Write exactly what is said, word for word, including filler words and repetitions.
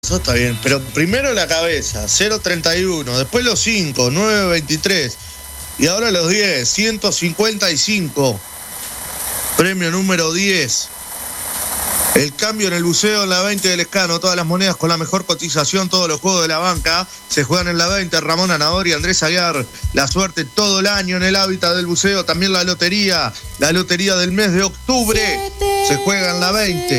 Eso está bien, pero primero la cabeza, cero treinta y uno, después los cinco, nueve veintitrés y ahora los diez, ciento cincuenta y cinco. Premio número diez. El cambio en el buceo en la veinte del Escano, todas las monedas con la mejor cotización, todos los juegos de la banca se juegan en la veinte. Ramón Anador y Andrés Aguiar, la suerte todo el año en el hábitat del buceo, también la lotería, la lotería del mes de octubre se juega en la veinte.